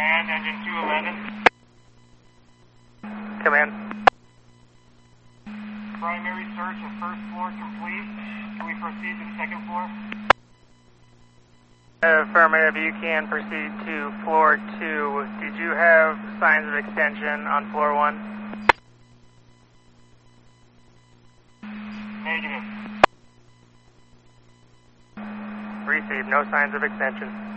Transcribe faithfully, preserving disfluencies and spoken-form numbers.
Command, engine two eleven. Command. Primary search of first floor complete. Can we proceed to the second floor? Affirmative, you can proceed to floor two. Did you have signs of extension on floor one? Negative. Received, no signs of extension.